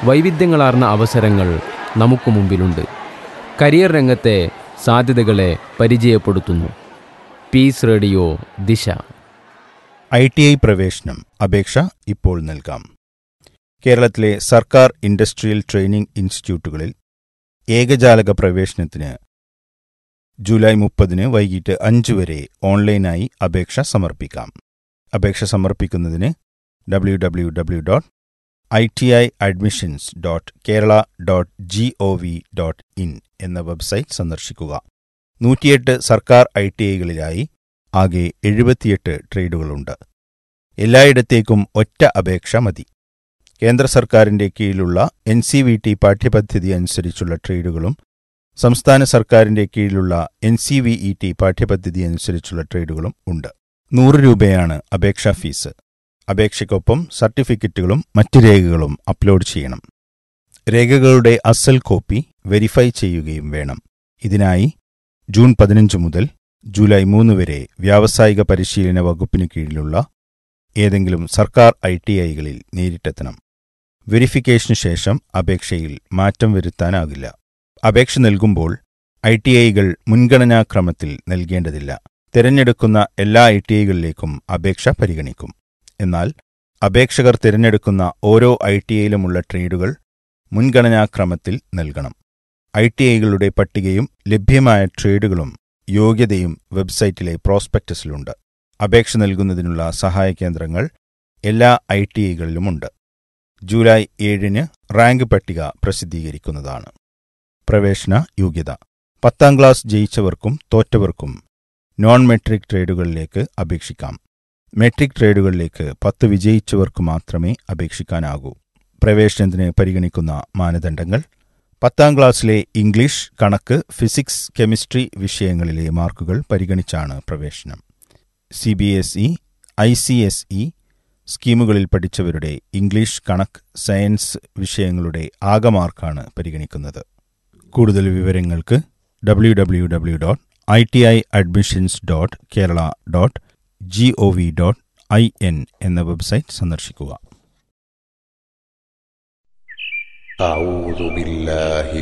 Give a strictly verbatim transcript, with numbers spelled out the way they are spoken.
വൈവിധ്യങ്ങളാർന്ന അവസരങ്ങൾ നമുക്ക് മുമ്പിലുണ്ട്. കരിയർ രംഗത്തെ സാധ്യതകളെ പരിചയപ്പെടുത്തുന്നു. പീസ് റേഡിയോ ദിശ. ഐ ടി ഐ പ്രവേശനം അപേക്ഷ ഇപ്പോൾ നൽകാം. കേരളത്തിലെ സർക്കാർ ഇൻഡസ്ട്രിയൽ ട്രെയിനിംഗ് ഇൻസ്റ്റിറ്റ്യൂട്ടുകളിൽ ഏകജാലക പ്രവേശനത്തിന് ജൂലൈ മുപ്പതിന് വൈകിട്ട് അഞ്ച് വരെ ഓൺലൈനായി അപേക്ഷ സമർപ്പിക്കാം. അപേക്ഷ സമർപ്പിക്കുന്നതിന് W W W dot I T I admissions dot Kerala dot G O V dot in എന്ന വെബ്സൈറ്റ് സന്ദർശിക്കുക. നൂറ്റിയെട്ട് സർക്കാർ ഐ ടി ഐകളിലായി ആകെ എഴുപത്തിയെട്ട് ട്രേഡുകളുണ്ട്. എല്ലായിടത്തേക്കും ഒറ്റ അപേക്ഷ മതി. കേന്ദ്ര സർക്കാരിന്റെ കീഴിലുള്ള എൻ സി വി ടി പാഠ്യപദ്ധതി അനുസരിച്ചുള്ള ട്രേഡുകളും സംസ്ഥാന സർക്കാരിന്റെ കീഴിലുള്ള N C V E T പാഠ്യപദ്ധതി അനുസരിച്ചുള്ള ട്രേഡുകളും ഉണ്ട്. നൂറ് രൂപയാണ് അപേക്ഷാ ഫീസ്. അപേക്ഷയ്ക്കൊപ്പം സർട്ടിഫിക്കറ്റുകളും മറ്റ് രേഖകളും അപ്ലോഡ് ചെയ്യണം. രേഖകളുടെ അസൽ കോപ്പി വെരിഫൈ ചെയ്യുകയും വേണം. ഇതിനായി ജൂൺ പതിനഞ്ച് മുതൽ ജൂലൈ മൂന്ന് വരെ വ്യാവസായിക പരിശീലന വകുപ്പിന് കീഴിലുള്ള ഏതെങ്കിലും സർക്കാർ ഐ ടി ഐകളിൽ നേരിട്ടെത്തണം. വെരിഫിക്കേഷനു ശേഷം അപേക്ഷയിൽ മാറ്റം വരുത്താനാകില്ല. അപേക്ഷ നൽകുമ്പോൾ ഐ ടി ഐകൾ മുൻഗണനാക്രമത്തിൽ നൽകേണ്ടതില്ല. തിരഞ്ഞെടുക്കുന്ന എല്ലാ ഐ ടി ഐകളിലേക്കും അപേക്ഷ പരിഗണിക്കും. എന്നാൽ അപേക്ഷകർ തിരഞ്ഞെടുക്കുന്ന ഓരോ ഐ ടി ഐയിലുമുള്ള ട്രേഡുകൾ മുൻഗണനാക്രമത്തിൽ നൽകണം. ഐ ടി ഐകളുടെ പട്ടികയും ലഭ്യമായ ട്രേഡുകളും യോഗ്യതയും വെബ്സൈറ്റിലെ പ്രോസ്പെക്ടസിലുണ്ട്. അപേക്ഷ നൽകുന്നതിനുള്ള സഹായകേന്ദ്രങ്ങൾ എല്ലാ ഐ ടി ഐകളിലുമുണ്ട്. ജൂലൈ ഏഴിന് റാങ്ക് പട്ടിക പ്രസിദ്ധീകരിക്കുന്നതാണ്. പ്രവേശന യോഗ്യത: പത്താം ക്ലാസ് ജയിച്ചവർക്കും തോറ്റവർക്കും നോൺ മെട്രിക് ട്രേഡുകളിലേക്ക് അപേക്ഷിക്കാം. മെട്രിക് ട്രേഡുകളിലേക്ക് പത്ത് വിജയിച്ചവർക്ക് മാത്രമേ അപേക്ഷിക്കാനാകൂ. പ്രവേശനത്തിന് പരിഗണിക്കുന്ന മാനദണ്ഡങ്ങൾ: പത്താം ക്ലാസ്സിലെ ഇംഗ്ലീഷ്, കണക്ക്, ഫിസിക്സ്, കെമിസ്ട്രി വിഷയങ്ങളിലെ മാർക്കുകൾ പരിഗണിച്ചാണ് പ്രവേശനം. C B S E, I C S E സ്കീമുകളിൽ പഠിച്ചവരുടെ English, കണക്ക്, സയൻസ് വിഷയങ്ങളുടെ ആകെ മാർക്കാണ് പരിഗണിക്കുന്നത്. കൂടുതൽ വിവരങ്ങൾക്ക് W W W dot I T I admissions dot Kerala dot G O V dot I N എന്ന വെബ്സൈറ്റ് സന്ദർശിക്കുക.